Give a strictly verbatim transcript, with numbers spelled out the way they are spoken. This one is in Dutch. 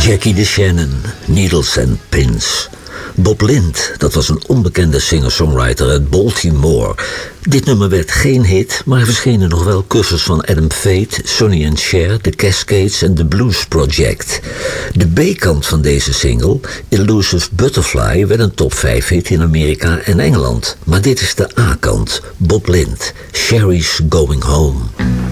Jackie DeShannon, Needles and Pins. Bob Lind, dat was een onbekende singer-songwriter uit Baltimore. Dit nummer werd geen hit, maar verschenen nog wel covers van Adam Fate, Sonny and Cher, The Cascades en The Blues Project. De B-kant van deze single, Elusive Butterfly, werd een top vijf hit in Amerika en Engeland. Maar dit is de A-kant, Bob Lind, Sherry's Going Home.